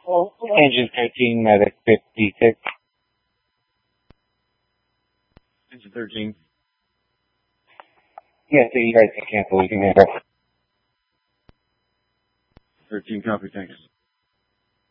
Engine 13, medic 56. Engine 13. Yes, you guys can cancel. We can handle. 13, copy, thanks.